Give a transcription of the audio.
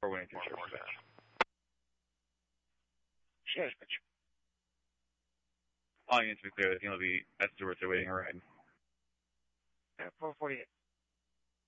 418 to dispatch. Yes, dispatch. All units to be clear, the team will be at Stewart's awaiting a ride. 448.